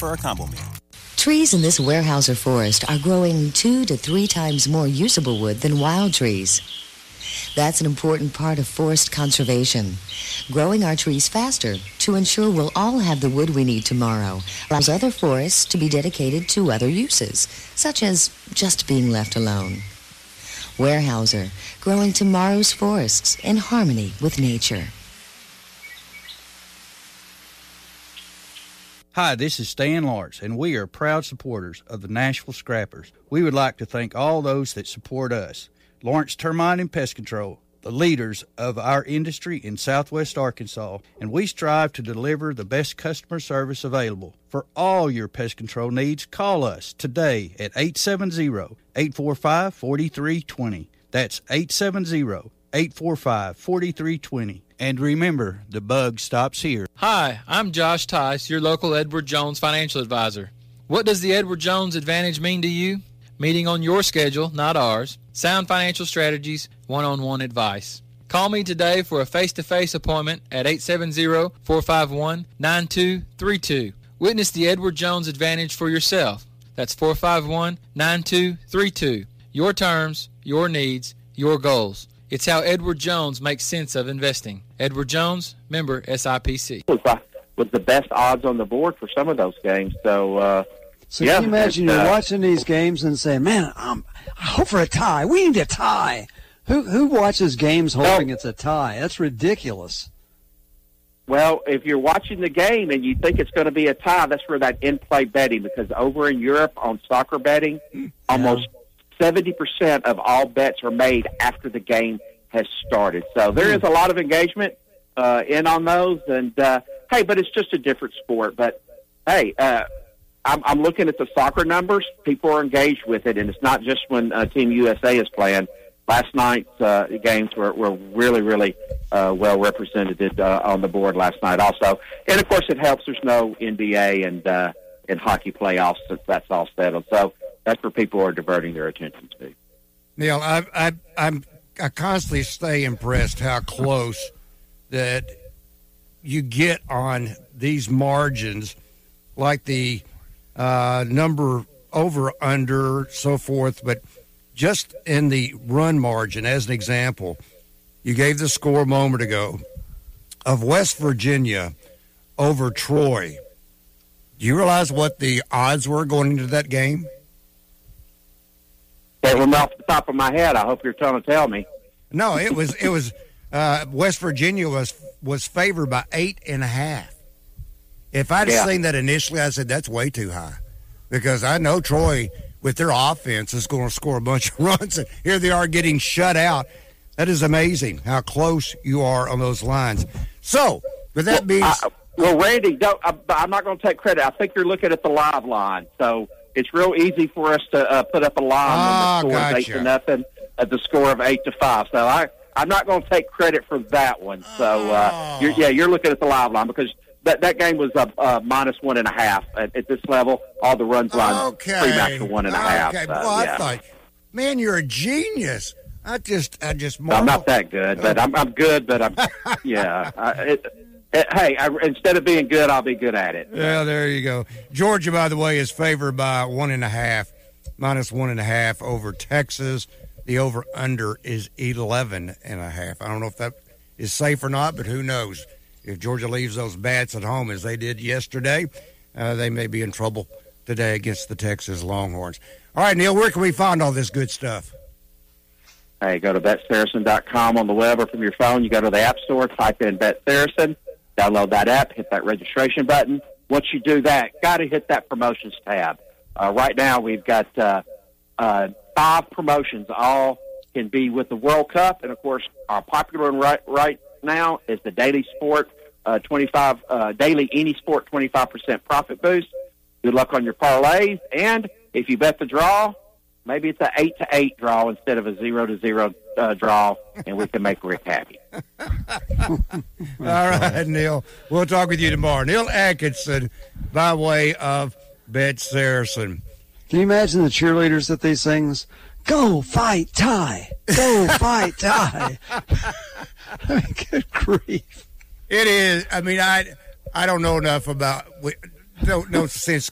for a combo meal. Trees in this Weyerhaeuser forest are growing 2 to 3 times more usable wood than wild trees. That's an important part of forest conservation. Growing our trees faster to ensure we'll all have the wood we need tomorrow allows other forests to be dedicated to other uses, such as just being left alone. Weyerhaeuser, growing tomorrow's forests in harmony with nature. Hi, this is Stan Lawrence, and we are proud supporters of the Nashville Scrappers. We would like to thank all those that support us. Lawrence Termite and Pest Control, the leaders of our industry in southwest Arkansas, and we strive to deliver the best customer service available. For all your pest control needs, call us today at 870-845-4320. That's 870-845-4320. And remember, the bug stops here. Hi, I'm Josh Tice, your local Edward Jones financial advisor. What does the Edward Jones Advantage mean to you? Meeting on your schedule, not ours. Sound financial strategies, one-on-one advice. Call me today for a face-to-face appointment at 870-451-9232. Witness the Edward Jones Advantage for yourself. That's 451-9232. Your terms, your needs, your goals. It's how Edward Jones makes sense of investing. Edward Jones, member SIPC. Was the best odds on the board for some of those games. So can you imagine you're watching these games and saying, man, I hope for a tie. We need a tie. Who watches games hoping it's a tie? That's ridiculous. Well, if you're watching the game and you think it's going to be a tie, that's where that in-play betting, because over in Europe on soccer betting, almost 70% of all bets are made after the game has started. So there is a lot of engagement in on those. And, hey, but it's just a different sport. But, hey, I'm looking at the soccer numbers. People are engaged with it, and it's not just when Team USA is playing. Last night's games were really, really well represented on the board last night also. And, of course, it helps there's no NBA and hockey playoffs since that's all settled. So that's where people are diverting their attention to. Neil, I constantly stay impressed how close that you get on these margins, like the number over, under, so forth, but just in the run margin, as an example, you gave the score a moment ago of West Virginia over Troy. Do you realize what the odds were going into that game? They were off the top of my head. I hope you're trying to tell me. No, it was West Virginia was favored by 8.5. If I'd seen that initially, I said that's way too high, because I know Troy with their offense is going to score a bunch of runs, and here they are getting shut out. That is amazing how close you are on those lines. So, with that being Randy, I'm not going to take credit. I think you're looking at the live line, so it's real easy for us to put up a line when the score is 8-0 at the score of 8-5. So I'm not going to take credit for that one. So you're looking at the live line, because that game was minus 1.5 at this level. All the runs line pretty much for 1.5. Okay, I thought, man, you're a genius. I just marvel. I'm not that good, but I'm good. But I'm hey, instead of being good, I'll be good at it. Yeah, there you go. Georgia, by the way, is favored by 1.5, minus 1.5 over Texas. The over-under is 11.5. I don't know if that is safe or not, but who knows? If Georgia leaves those bats at home as they did yesterday, they may be in trouble today against the Texas Longhorns. All right, Neil, where can we find all this good stuff? Hey, go to BetSaracen.com on the web or from your phone. You go to the App Store, type in BetSaracen, download that app, hit that registration button. Once you do that, got to hit that promotions tab. Right now, we've got 5 promotions. All can be with the World Cup, and, of course, our popular one right now is the Daily Sport 25 Daily Any Sport 25% profit boost. Good luck on your parlays, and if you bet the draw, maybe it's an 8-8 draw instead of a 0-0 draw, and we can make Rick happy. All right, Neil. We'll talk with you tomorrow. Neil Atkinson, by way of Bet Saracen. Can you imagine the cheerleaders that they sing? Go fight Ty. Go fight Ty. I mean, good grief. It is. I mean, I don't know enough about no sense